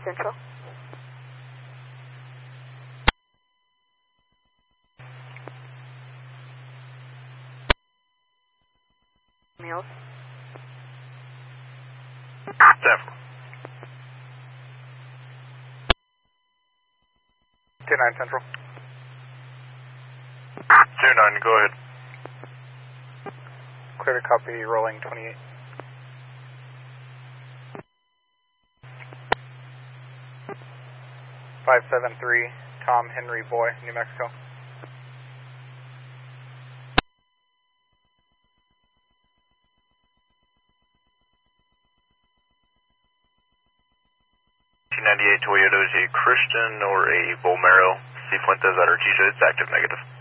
Central. Mills. Central. 2-9 Central. 2-9, go ahead. Clear to copy, rolling 28. (573) Tom Henry Boy, New Mexico. Toyota is a Christian or a Bolmero. Cifuentes at Artesia, it's active negative.